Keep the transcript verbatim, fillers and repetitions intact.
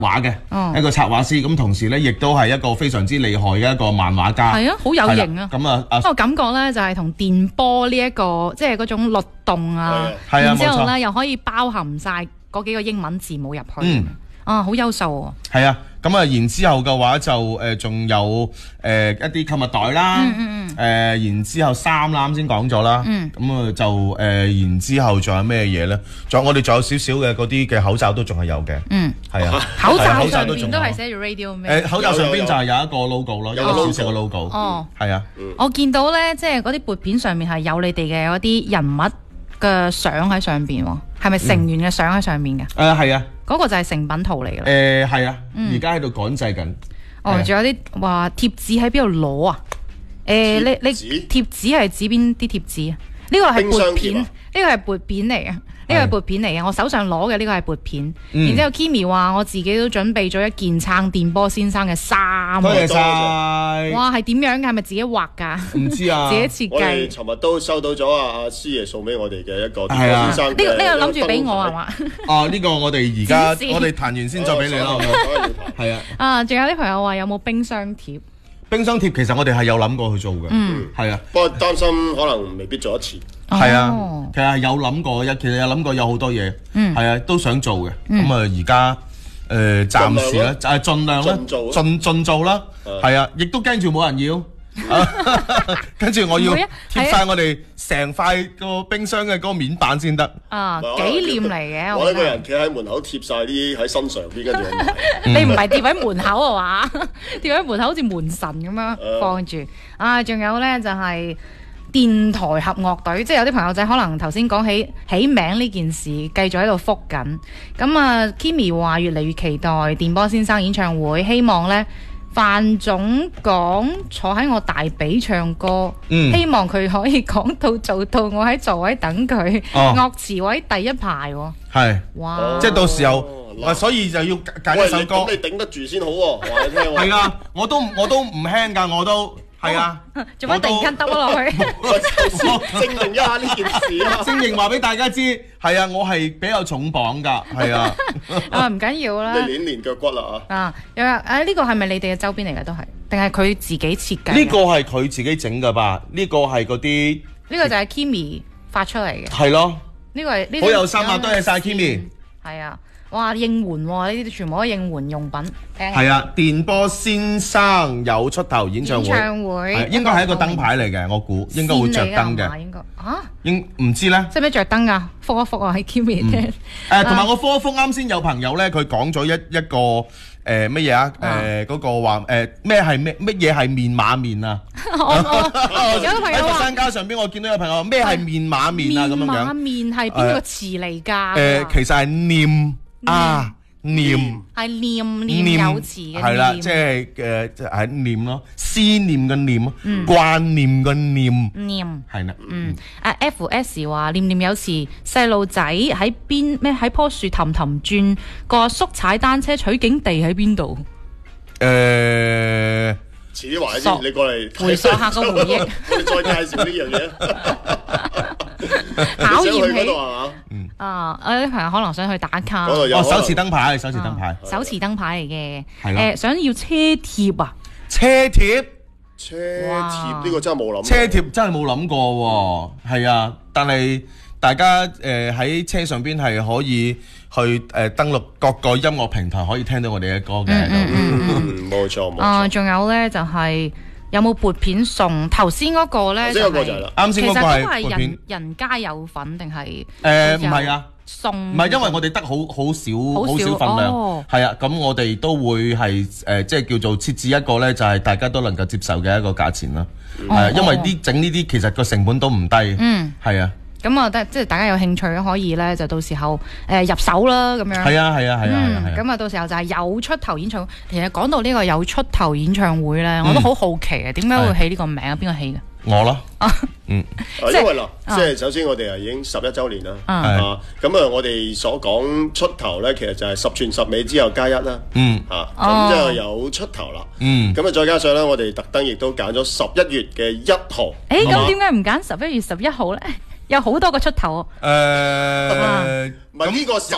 畫嘅一個插畫師，咁同時咧亦都係一個非常之厲害嘅一個漫畫家。 係啊，好有型啊！ 咁啊， 我感覺咧就係同電波呢一個即係嗰種律動啊， 係啊， 然之後咧又可以包含晒嗰幾個英文字母入去。嗯，啊，好優秀啊！ 係啊，咁啊，然之後嘅話就誒仲有誒一啲購物袋啦， 嗯嗯誒然之後衫啦，啱先講咗啦，咁啊就誒然之後仲有咩嘢咧？仲有我哋仲有少少嘅嗰啲嘅口罩都仲係有嘅，嗯，係啊， 口罩上邊都係寫住 radio 咩？ 誒口罩上邊就係有一個 logo 咯，有個小小嘅 logo，哦，係啊， 我見到咧即係嗰啲撥片上面係有你哋嘅嗰啲人物嘅相喺上邊喎，係咪成員嘅相喺上面嘅？ 誒係啊。 嗰個就係成品圖嚟嘅。 誒係啊，而家喺度趕製緊。 哦，仲有啲話貼紙喺邊度攞啊？誒，你你貼紙係指邊啲貼紙啊？呢個係撥片，呢個係撥片嚟嘅。呢個係撥片嚟嘅，我手上攞嘅呢個係撥片。然之後 Kimi 話我自己都準備咗一件撐電波先生嘅衫。 多謝晒！ 哇，係點樣㗎？係咪自己畫㗎？ 唔知啊， 自己設計。 我哋尋日都收到咗阿阿師爺送俾我哋嘅一個電波先生。 呢個呢個諗住俾我係嘛？ 啊，呢個我哋而家我哋彈完先再俾你啦。係啊。啊， 仲有啲朋友話有冇冰箱貼？ 冰箱貼其實我哋係有諗過去做嘅，嗯，係啊。 不過擔心可能未必做得切。 係啊，其實係有諗過，有其實有諗過有好多嘢，係啊，都想做嘅。咁啊，而家誒暫時咧就係盡量啦，盡盡做啦，係啊，亦都驚住冇人要。跟住我要貼晒我哋成塊個冰箱嘅嗰個面板先得。 啊，紀念嚟嘅。 我一個人企喺門口貼晒啲喺身上邊，跟住你唔係貼喺門口啊嘛？貼喺門口好似門神咁樣放住。啊，仲有咧就係電台合樂隊，即係有啲朋友仔可能頭先講起起名呢件事，繼續喺度覆緊。咁啊 ，Kimi 話越嚟越期待電波先生演唱會，希望咧。范總講坐喺我大髀唱歌，嗯、希望佢可以講到做到，我喺座位等佢，哦、樂池位第一排喎、哦。 係， 哇！ 即係到時候，哦、所以就要揀一首歌。 你頂得住先好喎、啊，話你聽喎。 係啊，我都我都唔輕㗎，我都。係啊， 做乜突然間耷咗落去？ 證明一下呢件事啊！ 證明話俾大家知，係啊，我係比較重磅㗎，係啊。 啊，唔緊要啦。 你練練腳骨啦啊！ 啊，又話誒呢個係咪你哋嘅周邊嚟嘅都係？定係佢自己設計？ 呢個係佢自己整㗎吧？呢個係嗰啲。 呢個就係 Kimi 發出嚟嘅。 係咯。 呢個係呢。 好有心啊！多謝晒 Kimi。 係啊。哇！應援喎，呢啲全部都係應援用品。 係啊，電波先生有出頭演唱會。 演唱會應該係一個燈牌嚟嘅，我估應該會着燈嘅。 應該啊？ 應唔知咧？ 使唔使着燈㗎？覆一覆啊，喺 Kimi 聽。 誒，同埋我覆一覆啱先有朋友咧，佢講咗一一個誒乜嘢啊？誒嗰個話誒咩係咩乜嘢係面馬面啊？ 有個朋友話喺佛山街上邊，我見到有朋友話咩係面馬面啊咁樣樣。 面馬面係邊個詞嚟㗎？ 誒，其實係念。啊，念係念念有詞嘅係啦，即係誒係念咯，思念嘅念咯，掛念嘅念念係啦。 嗯，啊 F S 話念念有詞，細路仔喺邊咩喺棵樹氹氹轉，個阿叔踩單車取景地喺邊度？ 誒，遲啲話你先，你過嚟回溯下個回憶， 我哋再介紹呢樣嘢。考驗起嗯啊！我啲朋友可能想去打卡， 哦，手持燈牌，手持燈牌， 手持燈牌嚟嘅，誒，想要車貼啊！ 車貼， 車貼呢個真係冇諗， 車貼真係冇諗過喎，係啊！但係大家誒喺車上邊係可以去誒登錄各個音樂平台，可以聽到我哋嘅歌嘅， 嗯，冇錯冇錯。 啊，仲有咧就係。有冇撥片送？頭先嗰個咧就係啱先嗰個係撥片， 人家有份定係？ 誒唔係啊， 送唔係因為我哋得好好少好少份量，係啊，咁我哋都會係誒即係叫做設置一個咧，就係大家都能夠接受嘅一個價錢啦。係啊，因為呢整呢啲其實個成本都唔低，嗯，係啊。 咁啊，得即係大家有興趣可以咧，就到時候誒入手啦，咁樣。 係啊，係啊，係啊，係啊。 咁啊，到時候就係有出頭演唱會。其實講到呢個有出頭演唱會咧，我都好好奇啊，點解會起呢個名啊？邊個起嘅？ 我咯。 嗯。因為嗱，即係首先我哋啊已經十一週年啦。啊。咁啊，我哋所講出頭咧，其實就係十全十美之後加一啦。嗯。啊。咁即係有出頭啦。嗯。咁啊，再加上咧，我哋特登亦都揀咗十一月嘅一號。 誒，咁點解唔揀十一月十一號咧？有好多個出頭誒， 唔係呢個十